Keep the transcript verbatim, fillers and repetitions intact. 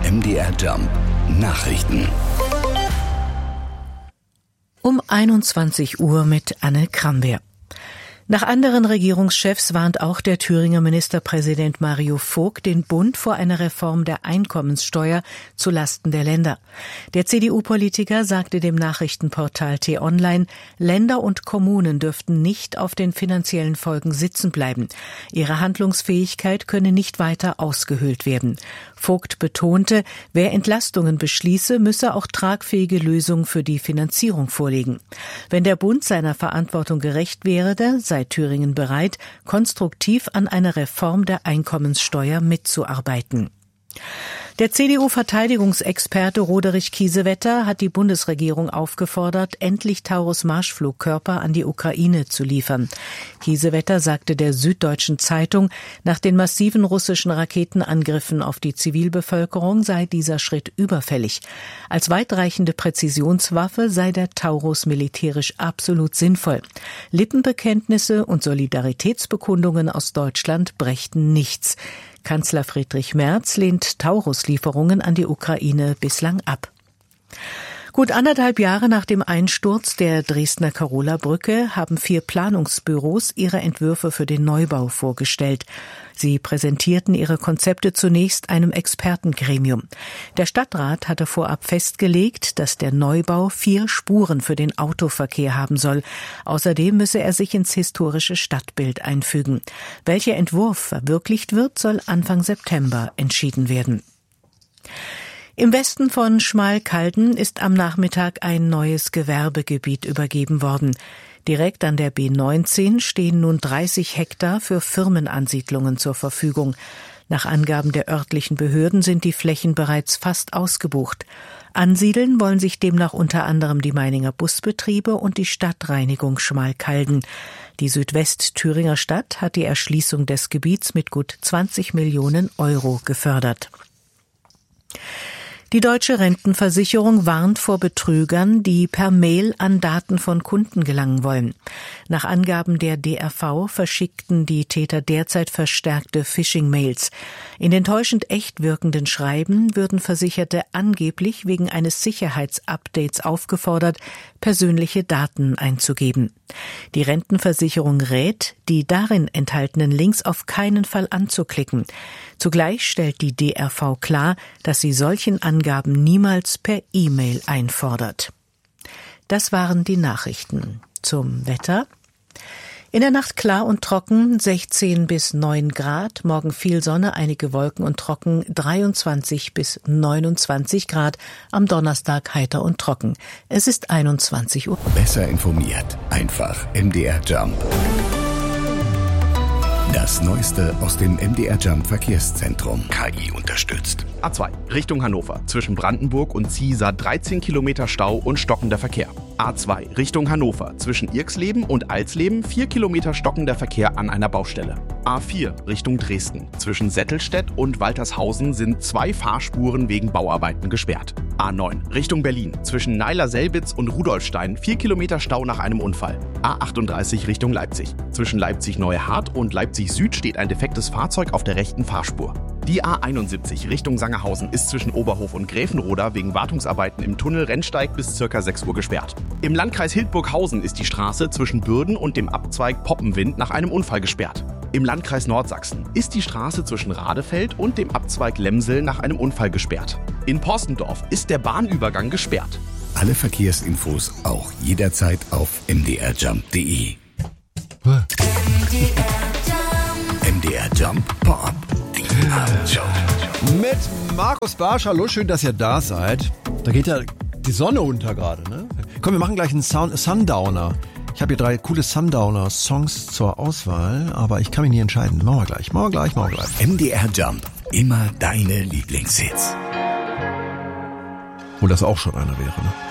M D R Jump Nachrichten. Um einundzwanzig Uhr mit Anne Kramwehr. Nach anderen Regierungschefs warnt auch der Thüringer Ministerpräsident Mario Vogt den Bund vor einer Reform der Einkommenssteuer zulasten der Länder. Der C D U-Politiker sagte dem Nachrichtenportal T-Online, Länder und Kommunen dürften nicht auf den finanziellen Folgen sitzen bleiben. Ihre Handlungsfähigkeit könne nicht weiter ausgehöhlt werden. Vogt betonte, wer Entlastungen beschließe, müsse auch tragfähige Lösungen für die Finanzierung vorlegen. Wenn der Bund seiner Verantwortung gerecht werde, sei Thüringen bereit, konstruktiv an einer Reform der Einkommenssteuer mitzuarbeiten. Der C D U-Verteidigungsexperte Roderich Kiesewetter hat die Bundesregierung aufgefordert, endlich Taurus-Marschflugkörper an die Ukraine zu liefern. Kiesewetter sagte der Süddeutschen Zeitung, nach den massiven russischen Raketenangriffen auf die Zivilbevölkerung sei dieser Schritt überfällig. Als weitreichende Präzisionswaffe sei der Taurus militärisch absolut sinnvoll. Lippenbekenntnisse und Solidaritätsbekundungen aus Deutschland brächten nichts. Kanzler Friedrich Merz lehnt Taurus-Lieferungen an die Ukraine bislang ab. Gut anderthalb Jahre nach dem Einsturz der Dresdner Karola-Brücke haben vier Planungsbüros ihre Entwürfe für den Neubau vorgestellt. Sie präsentierten ihre Konzepte zunächst einem Expertengremium. Der Stadtrat hatte vorab festgelegt, dass der Neubau vier Spuren für den Autoverkehr haben soll. Außerdem müsse er sich ins historische Stadtbild einfügen. Welcher Entwurf verwirklicht wird, soll Anfang September entschieden werden. Im Westen von Schmalkalden ist am Nachmittag ein neues Gewerbegebiet übergeben worden. Direkt an der B neunzehn stehen nun dreißig Hektar für Firmenansiedlungen zur Verfügung. Nach Angaben der örtlichen Behörden sind die Flächen bereits fast ausgebucht. Ansiedeln wollen sich demnach unter anderem die Meininger Busbetriebe und die Stadtreinigung Schmalkalden. Die Südwest-Thüringer Stadt hat die Erschließung des Gebiets mit gut zwanzig Millionen Euro gefördert. Die Deutsche Rentenversicherung warnt vor Betrügern, die per Mail an Daten von Kunden gelangen wollen. Nach Angaben der D R V verschickten die Täter derzeit verstärkte Phishing-Mails. In den täuschend echt wirkenden Schreiben würden Versicherte angeblich wegen eines Sicherheitsupdates aufgefordert, persönliche Daten einzugeben. Die Rentenversicherung rät, die darin enthaltenen Links auf keinen Fall anzuklicken. Zugleich stellt die D R V klar, dass sie solchen Angaben niemals per E-Mail einfordert. Das waren die Nachrichten. Zum Wetter. In der Nacht klar und trocken, sechzehn bis neun Grad, morgen viel Sonne, einige Wolken und trocken, dreiundzwanzig bis neunundzwanzig Grad, am Donnerstag heiter und trocken. Es ist einundzwanzig Uhr. Besser informiert, einfach M D R Jump. Das Neueste aus dem M D R Jump Verkehrszentrum. K I unterstützt. A zwei, Richtung Hannover. Zwischen Brandenburg und Ziesar dreizehn Kilometer Stau und stockender Verkehr. A zwei, Richtung Hannover. Zwischen Irxleben und Alsleben vier Kilometer stockender Verkehr an einer Baustelle. A vier, Richtung Dresden. Zwischen Settelstedt und Waltershausen sind zwei Fahrspuren wegen Bauarbeiten gesperrt. A neun, Richtung Berlin. Zwischen Neiler-Selbitz und Rudolfstein vier Kilometer Stau nach einem Unfall. A achtunddreißig, Richtung Leipzig. Zwischen Leipzig-Neuhardt und Leipzig Süd steht ein defektes Fahrzeug auf der rechten Fahrspur. Die A einundsiebzig Richtung Sangerhausen ist zwischen Oberhof und Gräfenroda wegen Wartungsarbeiten im Tunnel Rennsteig bis ca. sechs Uhr gesperrt. Im Landkreis Hildburghausen ist die Straße zwischen Bürden und dem Abzweig Poppenwind nach einem Unfall gesperrt. Im Landkreis Nordsachsen ist die Straße zwischen Radefeld und dem Abzweig Lemsel nach einem Unfall gesperrt. In Porstendorf ist der Bahnübergang gesperrt. Alle Verkehrsinfos auch jederzeit auf m d r jump punkt d e. M D R Jump Pop. Die Abendshow. Mit Markus Barsch. Hallo, schön, dass ihr da seid. Da geht ja die Sonne unter gerade, ne? Komm, wir machen gleich einen Sound- Sundowner. Ich habe hier drei coole Sundowner-Songs zur Auswahl, aber ich kann mich nicht entscheiden. Machen wir gleich, machen wir gleich, machen wir gleich. M D R Jump. Immer deine Lieblingshits. Wo das auch schon einer wäre, ne?